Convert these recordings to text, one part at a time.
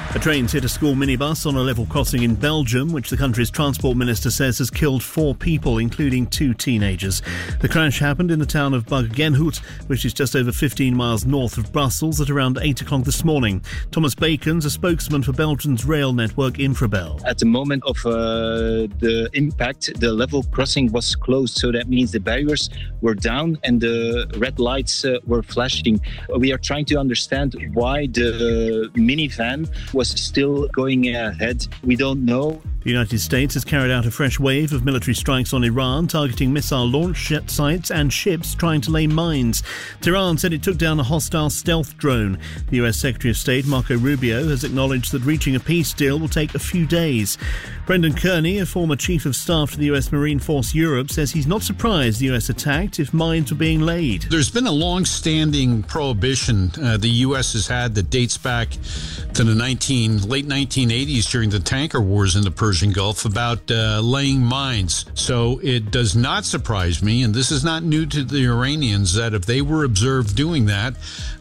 A train's hit a school minibus on a level crossing in Belgium, which the country's transport minister says has killed 4 people, including 2 teenagers. The crash happened in the town of Buggenhout, which is just over 15 miles north of Brussels, at around 8 o'clock this morning. Thomas Bacon's a spokesman for Belgium's rail network Infrabel. At the moment of the impact, the level crossing was closed, so that means the barriers were down and the red lights were flashing. We are trying to understand why the minivan was still going ahead. We don't know. The United States has carried out a fresh wave of military strikes on Iran, targeting missile launch sites and ships trying to lay mines. Tehran said it took down a hostile stealth drone. The US Secretary of State Marco Rubio has acknowledged that reaching a peace deal will take a few days. Brendan Kearney, a former chief of staff to the US Marine Force Europe, says he's not surprised the US attacked if mines were being laid. There's been a long-standing prohibition the US has had that dates back to the late 1980s during the tanker wars in the Persian Gulf about laying mines. So it does not surprise me, and this is not new to the Iranians, that if they were observed doing that,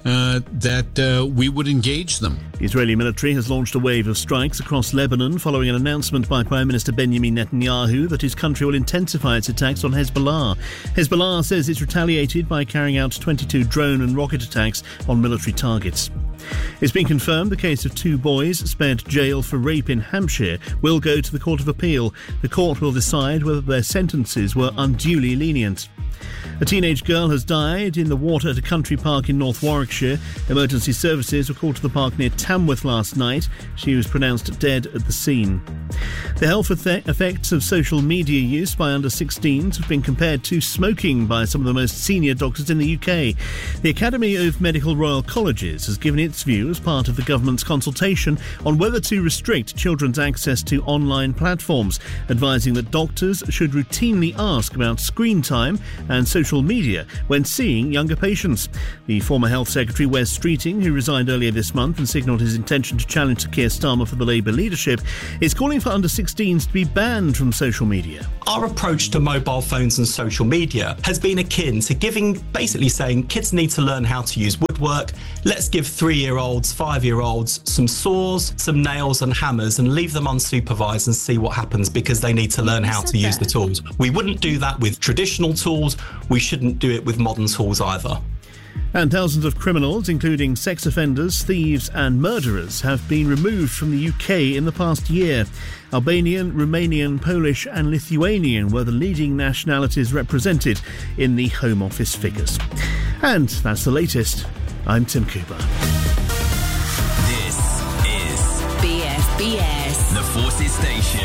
we would engage them. The Israeli military has launched a wave of strikes across Lebanon following an announcement by Prime Minister Benjamin Netanyahu that his country will intensify its attacks on Hezbollah. Hezbollah says it's retaliated by carrying out 22 drone and rocket attacks on military targets. It's been confirmed the case of 2 boys spared jail for rape in Hampshire will go to the Court of Appeal. The court will decide whether their sentences were unduly lenient. A teenage girl has died in the water at a country park in North Warwickshire. Emergency services were called to the park near Tamworth last night. She was pronounced dead at the scene. The health effects of social media use by under-16s have been compared to smoking by some of the most senior doctors in the UK. The Academy of Medical Royal Colleges has given its view as part of the government's consultation on whether to restrict children's access to online platforms, advising that doctors should routinely ask about screen time and social media when seeing younger patients. The former Health Secretary Wes Streeting, who resigned earlier this month and signalled his intention to challenge Sir Keir Starmer for the Labour leadership, is calling for under-16s to be banned from social media. Our approach to mobile phones and social media has been akin to basically saying kids need to learn how to use woodwork. Let's give 3-year-olds, 5-year-olds some saws, some nails and hammers and leave them unsupervised and see what happens, because they need to learn how to use the tools. We wouldn't do that with traditional tools. We shouldn't do it with modern tools either. And thousands of criminals, including sex offenders, thieves and murderers, have been removed from the UK in the past year. Albanian, Romanian, Polish and Lithuanian were the leading nationalities represented in the Home Office figures. And that's the latest. I'm Tim Cooper. This is BFBS, the Forces Station.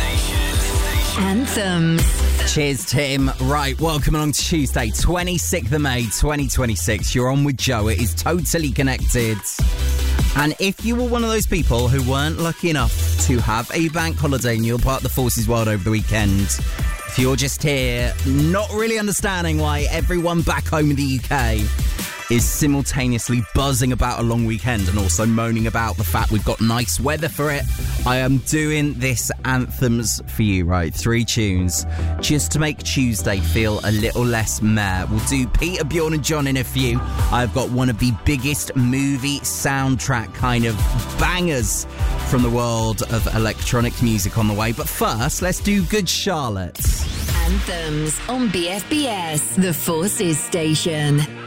Anthems. Cheers, Tim. Right, welcome along to Tuesday, 26th of May, 2026. You're on with Joe. It is Totally Connected. And if you were one of those people who weren't lucky enough to have a bank holiday and you're part of the Forces world over the weekend, if you're just here not really understanding why everyone back home in the UK is simultaneously buzzing about a long weekend and also moaning about the fact we've got nice weather for it, I am doing this Anthems for you, right? 3 tunes just to make Tuesday feel a little less meh. We'll do Peter, Bjorn and John in a few. I've got one of the biggest movie soundtrack kind of bangers from the world of electronic music on the way. But first, let's do Good Charlotte. Anthems on BFBS, the Forces Station.